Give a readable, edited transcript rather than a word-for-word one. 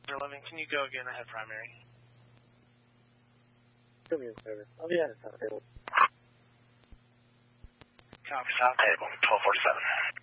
11, can you go again? I have primary. Premium service. I'll be at a top table. Copy, top table, 1247.